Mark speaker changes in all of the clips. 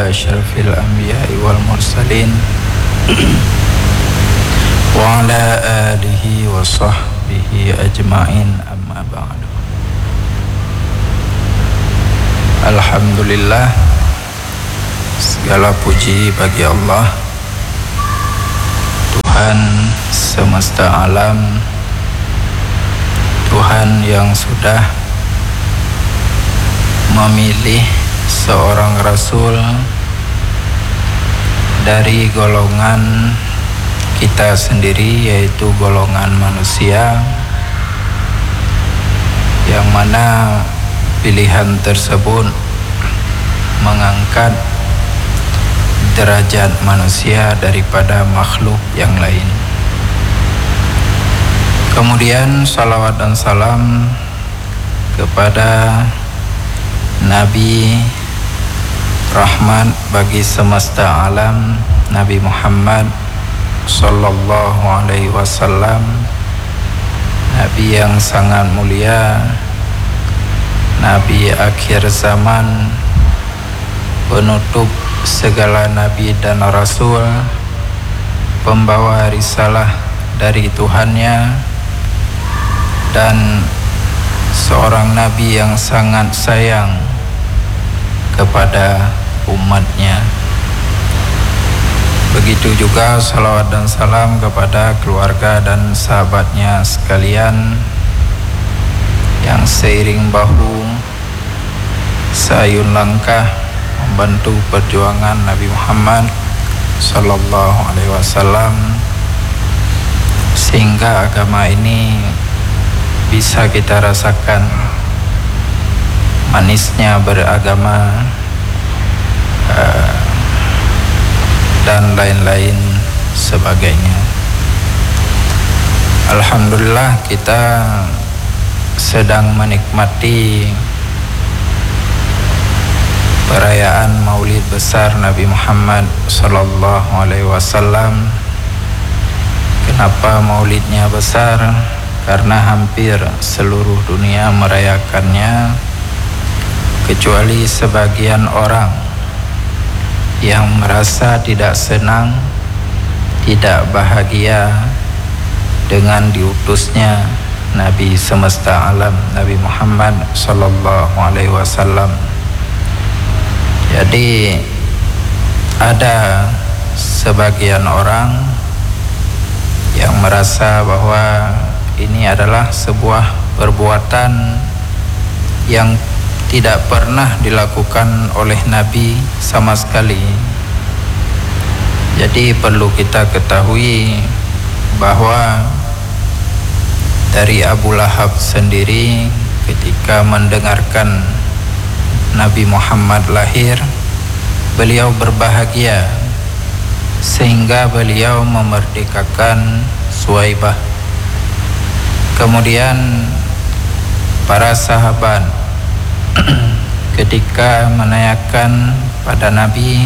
Speaker 1: ala asyrafil anbiya'i wal mursalin wa ala alihi wa sahbihi ajma'in, amma ba'du. Alhamdulillah, segala puji bagi Allah, Tuhan semesta alam, Tuhan yang sudah memilih seorang Rasul dari golongan kita sendiri, yaitu golongan manusia, yang mana pilihan tersebut mengangkat derajat manusia daripada makhluk yang lain. Kemudian salawat dan salam kepada Nabi rahmat bagi semesta alam, Nabi Muhammad sallallahu alaihi wasallam, Nabi yang sangat mulia, Nabi akhir zaman, penutup segala nabi dan rasul, pembawa risalah dari Tuhannya, dan seorang nabi yang sangat sayang kepada umatnya. Begitu juga salawat dan salam kepada keluarga dan sahabatnya sekalian yang seiring bahu sayun langkah membantu perjuangan Nabi Muhammad sallallahu alaihi wasallam sehingga agama ini bisa kita rasakan manisnya beragama dan lain-lain sebagainya. Alhamdulillah, kita sedang menikmati perayaan Maulid besar Nabi Muhammad sallallahu alaihi wasallam. Kenapa maulidnya besar? Karena hampir seluruh dunia merayakannya, kecuali sebagian orang yang merasa tidak senang, tidak bahagia dengan diutusnya Nabi semesta alam, Nabi Muhammad sallallahu alaihi wasallam. Jadi ada sebagian orang yang merasa bahwa ini adalah sebuah perbuatan yang tidak pernah dilakukan oleh Nabi sama sekali. Jadi perlu kita ketahui bahwa dari Abu Lahab sendiri ketika mendengarkan Nabi Muhammad lahir, beliau berbahagia sehingga beliau memerdekakan Suwaibah. Kemudian para sahabat ketika menanyakan pada Nabi,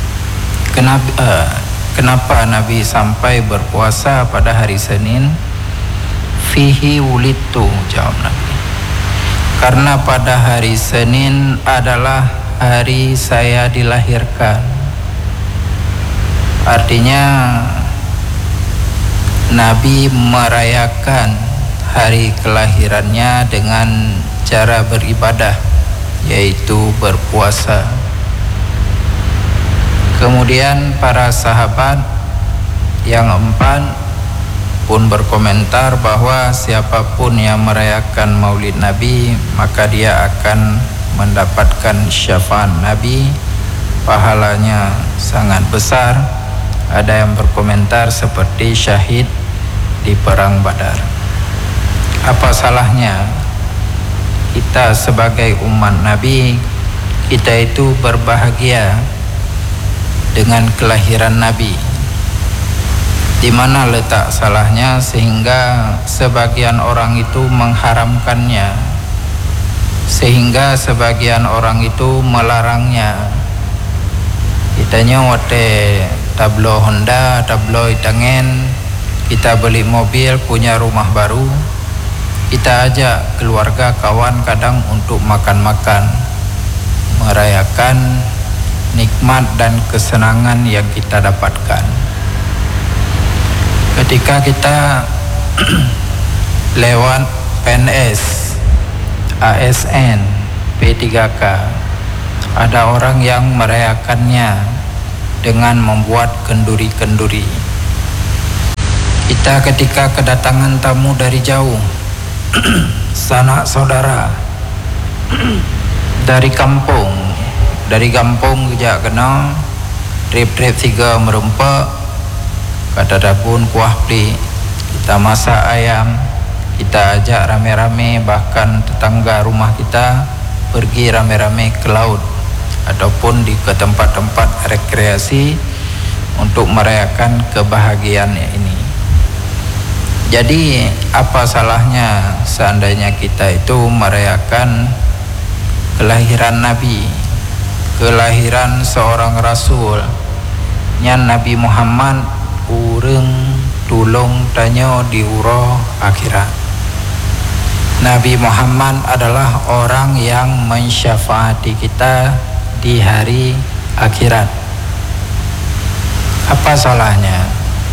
Speaker 1: kenapa Nabi sampai berpuasa pada hari Senin? Fihi wulitu, jawab Nabi, karena pada hari Senin adalah hari saya dilahirkan. Artinya Nabi merayakan hari kelahirannya dengan cara beribadah, yaitu berpuasa. Kemudian para sahabat yang empat pun berkomentar bahwa siapapun yang merayakan Maulid Nabi, maka dia akan mendapatkan syafaat Nabi, pahalanya sangat besar. Ada yang berkomentar seperti syahid di perang Badar. Apa salahnya kita sebagai umat Nabi, kita itu berbahagia dengan kelahiran Nabi? Di mana letak salahnya sehingga sebagian orang itu mengharamkannya, sehingga sebagian orang itu melarangnya? Kitanya wate tablo Honda, tablo Itangen, kita beli mobil, punya rumah baru, kita ajak keluarga kawan kadang untuk makan-makan, merayakan nikmat dan kesenangan yang kita dapatkan. Ketika kita lewat PNS, ASN, P3K, ada orang yang merayakannya dengan membuat kenduri-kenduri. Kita ketika kedatangan tamu dari jauh, sanak saudara dari kampung kejak kena trip-trip 3 merempak, kata dapun kuah pli, kita masak ayam, kita ajak rame-rame, bahkan tetangga rumah kita pergi rame-rame ke laut ataupun ke tempat-tempat rekreasi untuk merayakan kebahagiaan ini. Jadi apa salahnya seandainya kita itu merayakan kelahiran Nabi, kelahiran seorang Rasul, nyan Nabi Muhammad urang tulung tanya di uro akhirat. Nabi Muhammad adalah orang yang mensyafaati kita di hari akhirat. Apa salahnya?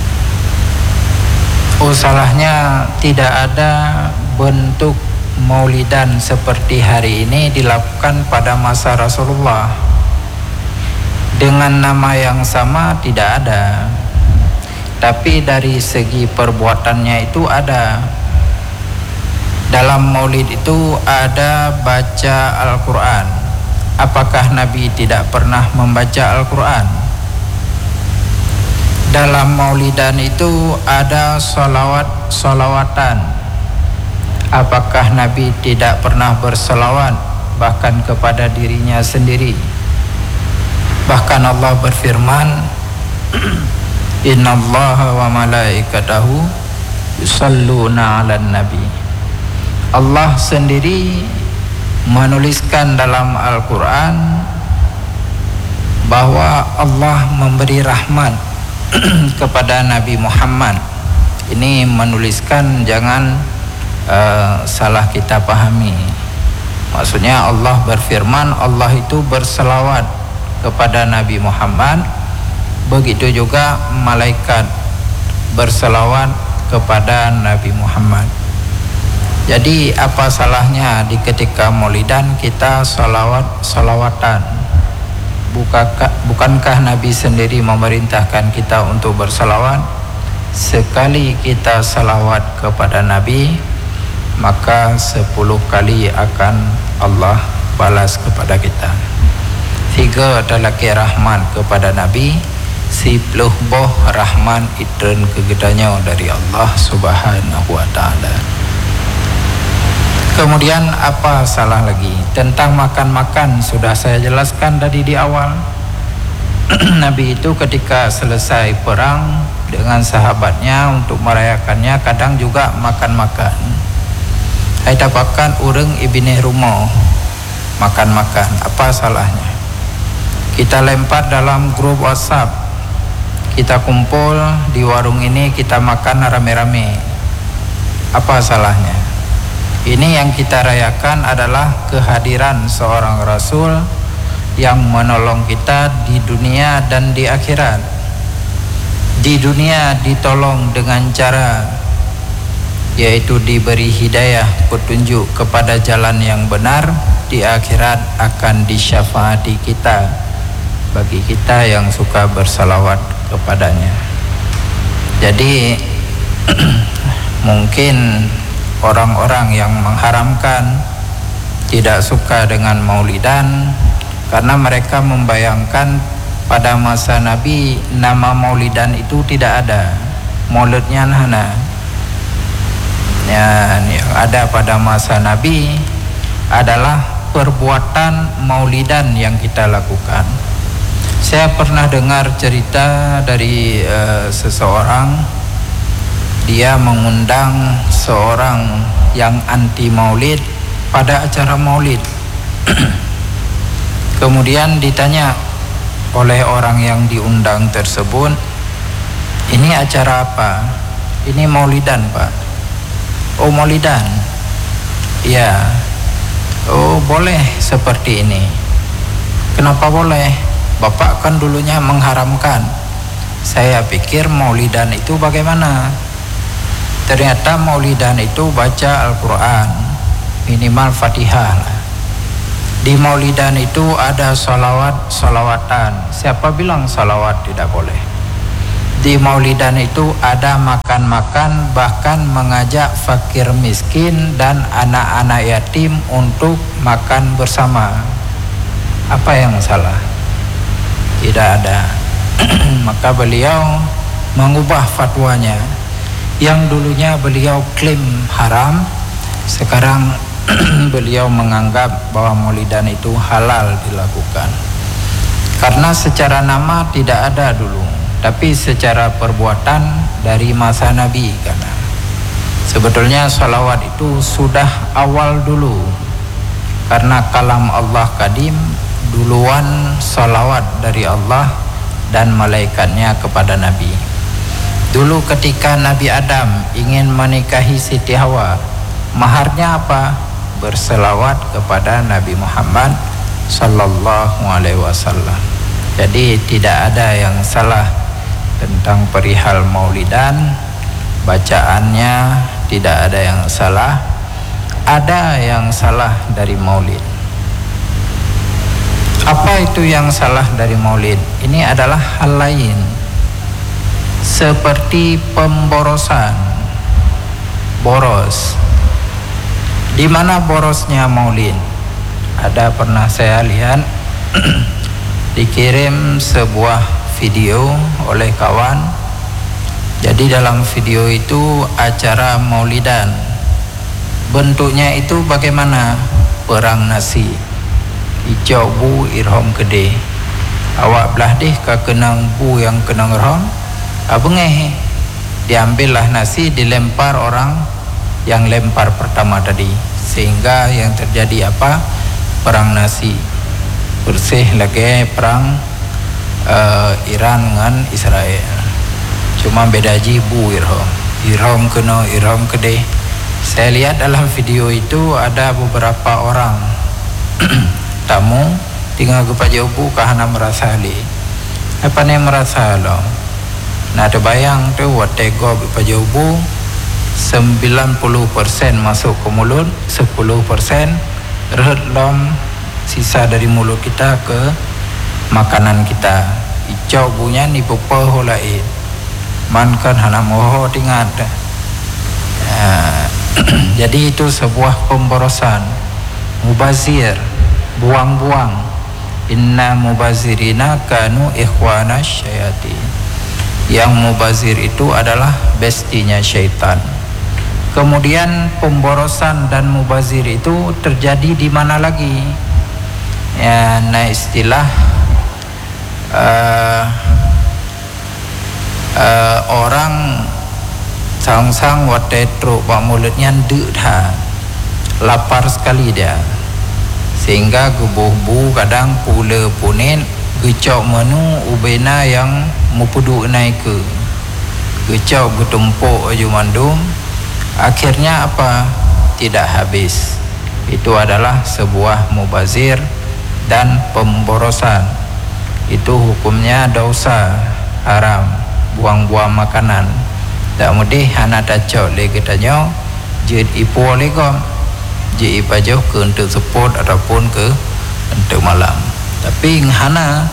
Speaker 1: Oh, salahnya tidak ada bentuk maulidan seperti hari ini dilakukan pada masa Rasulullah dengan nama yang sama, tidak ada. Tapi dari segi perbuatannya itu ada. Dalam maulid itu ada baca Al-Quran. Apakah Nabi tidak pernah membaca Al-Quran? Dalam maulidan itu ada salawatan. Apakah Nabi tidak pernah bersalawat bahkan kepada dirinya sendiri? Bahkan Allah berfirman, innallaha wa malaikatahu yusalluna 'alan nabi. Allah sendiri menuliskan dalam Al-Quran bahwa Allah memberi rahmat kepada Nabi Muhammad. Ini menuliskan, jangan salah kita pahami. Maksudnya Allah berfirman, Allah itu berselawat kepada Nabi Muhammad. Begitu juga malaikat berselawat kepada Nabi Muhammad. Jadi apa salahnya di ketika maulidan kita salawatan? Bukankah Nabi sendiri memerintahkan kita untuk bersalawat? Sekali kita salawat kepada Nabi, maka 10 kali akan Allah balas kepada kita. 3 adalah rahmat kepada Nabi, 10 boh rahmat itren kegedanya dari Allah Subhanahu wa ta'ala. Kemudian apa salah lagi? Tentang makan-makan sudah saya jelaskan tadi di awal. Nabi itu ketika selesai perang dengan sahabatnya untuk merayakannya, kadang juga makan-makan. Hai dapatkan urang ibine rumah makan-makan, apa salahnya? Kita lempar dalam grup WhatsApp, kita kumpul di warung ini, kita makan rame-rame, apa salahnya? Ini yang kita rayakan adalah kehadiran seorang Rasul yang menolong kita di dunia dan di akhirat. Di dunia ditolong dengan cara yaitu diberi hidayah, petunjuk kepada jalan yang benar. Di akhirat akan disyafaati kita bagi kita yang suka bersalawat kepadanya. Jadi mungkin orang-orang yang mengharamkan, tidak suka dengan maulidan karena mereka membayangkan pada masa Nabi nama maulidan itu tidak ada. Maulidnya hana. Yang ada pada masa Nabi adalah perbuatan maulidan yang kita lakukan. Saya pernah dengar cerita dari seseorang. Dia mengundang seorang yang anti maulid pada acara maulid. Kemudian ditanya oleh orang yang diundang tersebut, ini acara apa? Ini maulidan, Pak. Oh, maulidan. Ya. Oh, boleh seperti ini. Kenapa boleh? Bapak kan dulunya mengharamkan. Saya pikir maulidan itu bagaimana? Ternyata maulidan itu baca Al-Quran, minimal Fatihah lah. Di maulidan itu ada salawatan. Siapa bilang salawat tidak boleh? Di maulidan itu ada makan-makan, bahkan mengajak fakir miskin dan anak-anak yatim untuk makan bersama. Apa yang salah? Tidak ada. Maka beliau mengubah fatwanya. Yang dulunya beliau klaim haram, sekarang beliau menganggap bahwa maulidan itu halal dilakukan. Karena secara nama tidak ada dulu, tapi secara perbuatan dari masa Nabi. Karena sebetulnya salawat itu sudah awal dulu, karena kalam Allah kadim, duluan salawat dari Allah dan malaikatnya kepada Nabi. Dulu ketika Nabi Adam ingin menikahi Siti Hawa, maharnya apa? Berselawat kepada Nabi Muhammad sallallahu alaihi wasallam. Jadi tidak ada yang salah tentang perihal maulidan, bacaannya tidak ada yang salah. Ada yang salah dari maulid. Apa itu yang salah dari maulid? Ini adalah hal lain, seperti pemborosan, boros. Di mana borosnya maulid? Ada pernah saya lihat dikirim sebuah video oleh kawan. Jadi dalam video itu acara maulidan. Bentuknya itu bagaimana? Perang nasi. Hijau bu irham gede. Awak belah deh ke kenang bu yang kenang irham. Abengeh. Diambillah nasi, dilempar orang yang lempar pertama tadi, sehingga yang terjadi apa? Perang nasi. Bersih lagi perang Iran dengan Israel. Cuma beda jibu irham kena irham gede. Saya lihat dalam video itu ada beberapa orang tamu tinggal ke Pajobu kahana merasa li. Apa nih merasa lo? Nah terbayang tu watego Pajobu 90% masuk ke mulut, 10% rehet lom sisa dari mulut kita ke makanan kita. Icau bunya ni pupa holai. Man kan hana moho tingat. Jadi itu sebuah pemborosan, mubazir, buang-buang. Inna mubazirina kanu ikhwana syayatin. Yang mubazir itu adalah bestinya syaitan. Kemudian pemborosan dan mubazir itu terjadi di mana lagi? Ya, nah istilah orang sang-sang watetro pak mulutnya ndha, lapar sekali dia, sehingga gebuh-buh kadang pula punin gecok menu ubena yang mupudu naik ke gecok getumpuk aju mandum. Akhirnya apa? Tidak habis. Itu adalah sebuah mubazir dan pemborosan. Itu hukumnya dosa, haram, buang-buang makanan. Tak mudi hana dacok le katanya jid ipu legom. Jid ipajo ke untuk support ataupun ke untuk malam. Tapi hana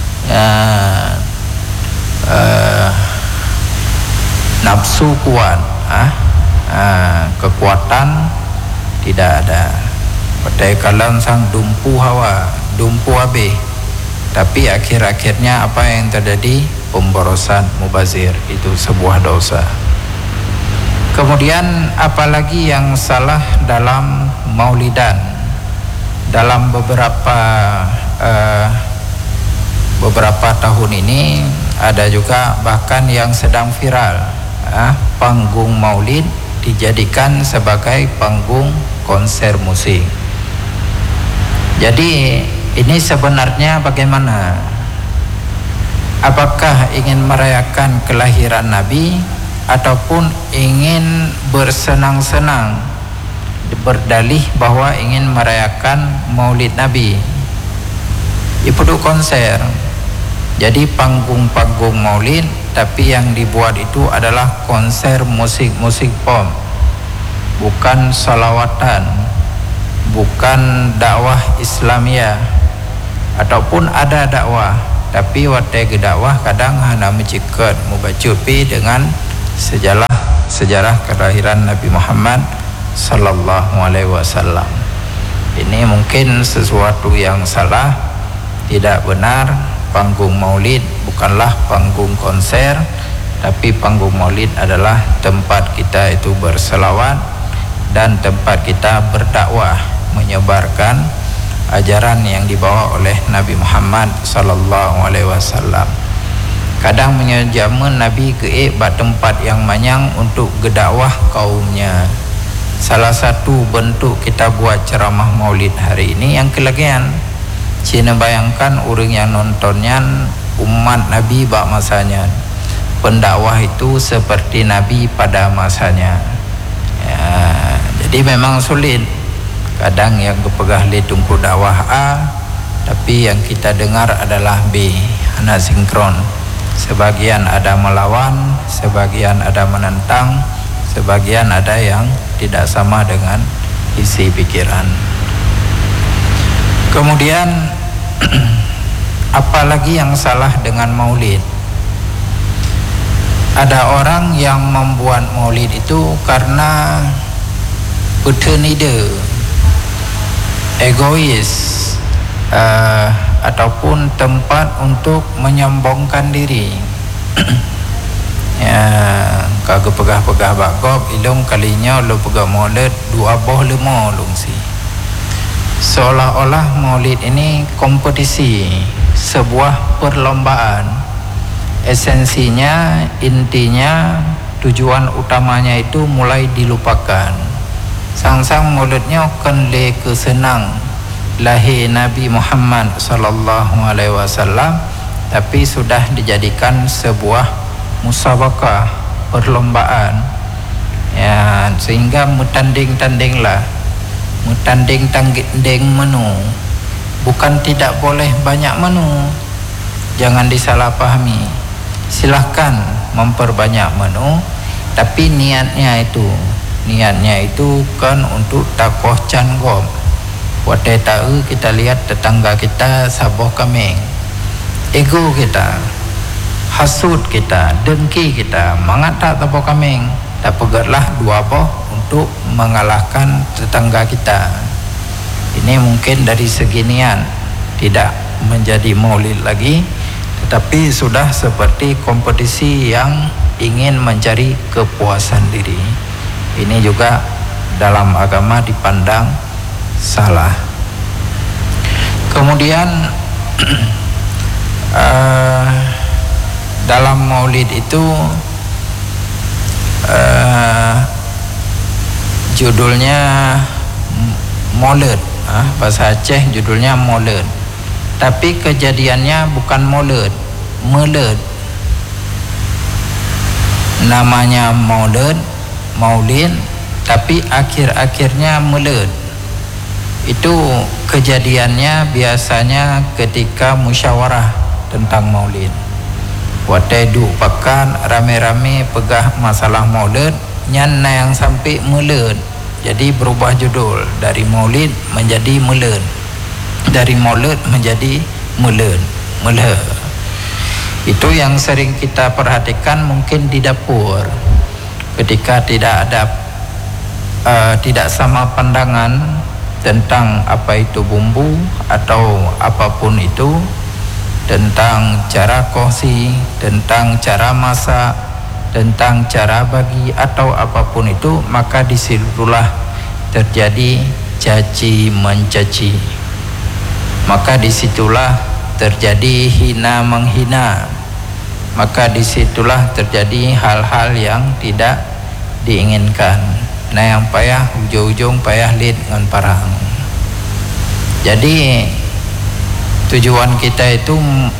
Speaker 1: nafsu kuat, kekuatan tidak ada. Pada kalam sang dumpu hawa, dumpu habis. Tapi akhir-akhirnya apa yang terjadi? Pemborosan, mubazir. Itu sebuah dosa. Kemudian apalagi yang salah dalam maulidan? Dalam beberapa tahun ini ada juga bahkan yang sedang viral, panggung maulid dijadikan sebagai panggung konser musik. Jadi ini sebenarnya bagaimana? Apakah ingin merayakan kelahiran Nabi ataupun ingin bersenang-senang, berdalih bahwa ingin merayakan maulid Nabi? Itu konser. Jadi panggung-panggung maulid, tapi yang dibuat itu adalah konser musik-musik pop, bukan salawatan, bukan dakwah Islamiyah, ataupun ada dakwah tapi watai ke dakwah kadang hanya mencikat mubacupi dengan sejarah kelahiran Nabi Muhammad sallallahu alaihi wasallam. Ini mungkin sesuatu yang salah, tidak benar. Panggung maulid bukanlah panggung konser, tapi panggung maulid adalah tempat kita itu berselawat dan tempat kita berdakwah, menyebarkan ajaran yang dibawa oleh Nabi Muhammad sallallahu alaihi wasallam. Kadang menjamun Nabi ke tempat yang manyang untuk gedakwah kaumnya. Salah satu bentuk kita buat ceramah maulid hari ini yang kelagian. Cina bayangkan orang yang nontonnya umat Nabi bak masanya. Pendakwah itu seperti Nabi pada masanya. Ya, jadi memang sulit. Kadang yang kepegah li tungku dakwah A, tapi yang kita dengar adalah B, anak sinkron. Sebagian ada melawan, sebagian ada menentang, sebagian ada yang tidak sama dengan isi pikiran. Kemudian apalagi yang salah dengan maulid? Ada orang yang membuat maulid itu karena betenide, egois, ataupun tempat untuk menyombongkan diri. Ya, kagak pegah-pegah bakop ilung kalinya lo pegah maulid dua boh lemo lungsi. Seolah-olah maulid ini kompetisi, sebuah perlombaan. Esensinya, intinya, tujuan utamanya itu mulai dilupakan. Sang-sang maulidnya kan le kesenang lahir Nabi Muhammad sallallahu alaihi wasallam, tapi sudah dijadikan sebuah musabakah, perlombaan. Ya, sehingga mutanding-tandinglah, mutanding-tanding menu. Bukan tidak boleh banyak menu, jangan disalahpahami. Silahkan memperbanyak menu, tapi niatnya itu kan untuk takoh canggom. Watai tahu kita lihat tetangga kita saboh kambing, ego kita, hasud kita, dengki kita, mengata taboh kambing, tak pegatlah dua boh untuk mengalahkan tetangga kita. Ini mungkin dari seginian tidak menjadi maulid lagi, tetapi sudah seperti kompetisi yang ingin mencari kepuasan diri. Ini juga dalam agama dipandang salah. Kemudian dalam maulid itu judulnya maulid, bahasa Aceh judulnya maulid, tapi kejadiannya bukan maulid, meled. Namanya maulid, tapi akhir-akhirnya meled. Itu kejadiannya biasanya ketika musyawarah tentang maulid. Watai duk pakan rame-rame pegah masalah maulid, nyana yang sampai meled. Jadi berubah judul dari maulid menjadi meled, dari maulid menjadi meled. Itu yang sering kita perhatikan mungkin di dapur, ketika tidak sama pandangan tentang apa itu bumbu atau apapun itu, tentang cara kongsi, tentang cara masak, tentang cara bagi atau apapun itu, maka disitulah terjadi caci mencaci, maka disitulah terjadi hina menghina, maka disitulah terjadi hal-hal yang tidak diinginkan. Nah yang payah ujung-ujung payah lid dengan parang. Jadi tujuan kita itu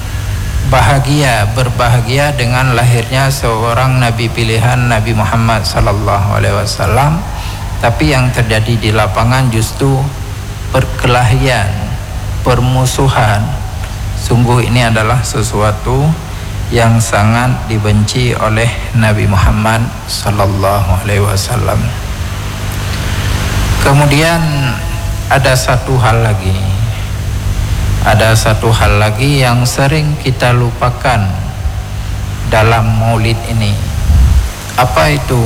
Speaker 1: berbahagia dengan lahirnya seorang nabi pilihan, Nabi Muhammad sallallahu alaihi wasallam. Tapi yang terjadi di lapangan justru perkelahian, permusuhan, Sungguh ini adalah sesuatu yang sangat dibenci oleh Nabi Muhammad sallallahu alaihi wasallam. Kemudian ada satu hal lagi yang sering kita lupakan dalam maulid ini. Apa itu?